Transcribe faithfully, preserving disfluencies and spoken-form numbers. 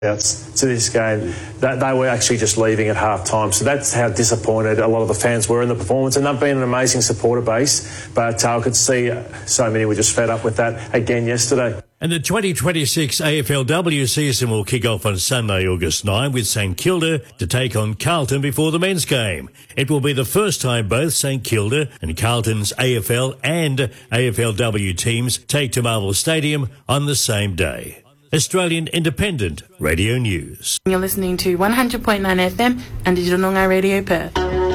to this game, that they were actually just leaving at half time. So that's how disappointed a lot of the fans were in the performance. And they've been an amazing supporter base, but uh, I could see so many were just fed up with that again yesterday. And the twenty twenty-six A F L W season will kick off on Sunday, August ninth, with St Kilda to take on Carlton before the men's game. It will be the first time both St Kilda and Carlton's A F L and A F L W teams take to Marvel Stadium on the same day. Australian Independent Radio News. You're listening to one hundred point nine F M and Digital Noongar Radio Perth.